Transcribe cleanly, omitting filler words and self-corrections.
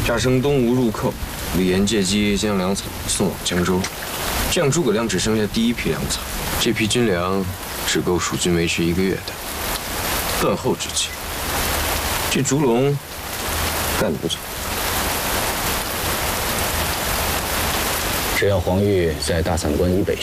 诈生东吴入寇，李严借机将粮草送往江州，这样诸葛亮只剩下第一批粮草，这批军粮只够蜀军维持1个月的。断后之计，这烛龙干得不错。 只要黄玉在大散关以北